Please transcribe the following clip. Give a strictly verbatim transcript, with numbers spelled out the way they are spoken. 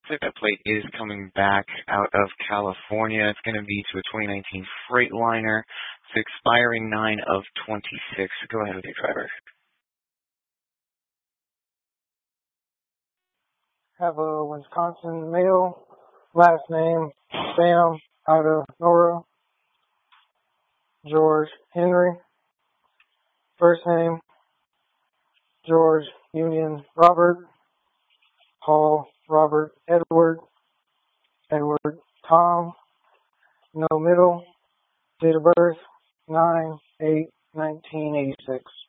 Looks like that plate is coming back out of California. It's going to be to a twenty nineteen Freightliner. It's expiring nine of twenty-six. Go ahead with your driver. Have a Wisconsin male, last name Sam, out of Nora. George Henry, first name George Union Robert, Paul Robert Edward, Edward Tom, no middle, date of birth nine eight nineteen eighty-six.